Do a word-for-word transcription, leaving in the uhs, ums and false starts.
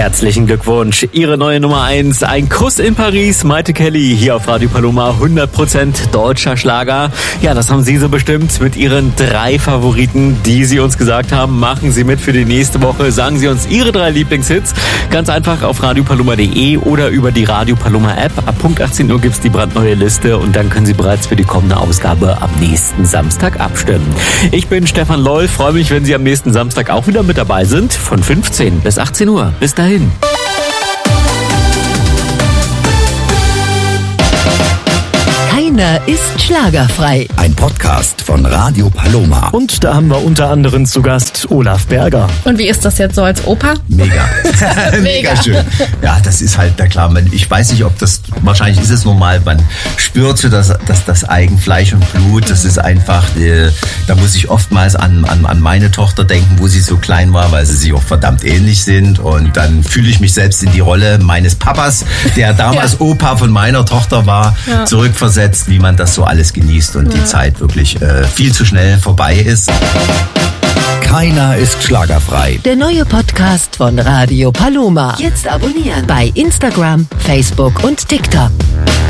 Herzlichen Glückwunsch. Ihre neue Nummer eins, ein Kuss in Paris, Maite Kelly, hier auf Radio Paloma, hundert Prozent deutscher Schlager. Ja, das haben Sie so bestimmt mit Ihren drei Favoriten, die Sie uns gesagt haben. Machen Sie mit für die nächste Woche. Sagen Sie uns Ihre drei Lieblingshits. Ganz einfach auf radio paloma punkt de oder über die Radio Paloma App. Ab Punkt achtzehn Uhr gibt's die brandneue Liste und dann können Sie bereits für die kommende Ausgabe am nächsten Samstag abstimmen. Ich bin Stefan Loll, freue mich, wenn Sie am nächsten Samstag auch wieder mit dabei sind, von fünfzehn bis achtzehn Uhr. Bis dahin. Keiner ist schlagerfrei. Ein Podcast von Radio Paloma. Und da haben wir unter anderem zu Gast Olaf Berger. Und wie ist das jetzt so als Opa? Mega. Mega schön. Ja, das ist halt, na klar, man, ich weiß nicht, ob das, wahrscheinlich ist es normal, man spürt so das, das, das Eigenfleisch und Blut, das ist einfach, äh, da muss ich oftmals an, an, an meine Tochter denken, wo sie so klein war, weil sie sich auch verdammt ähnlich sind, und dann fühle ich mich selbst in die Rolle meines Papas, der damals ja. Opa von meiner Tochter war, ja. zurückversetzt, wie man das so alles genießt und ja. die Zeit wirklich äh, viel zu schnell vorbei ist. Keiner ist schlagerfrei. Der neue Podcast von Radio Paloma. Jetzt abonnieren bei Instagram, Facebook und TikTok.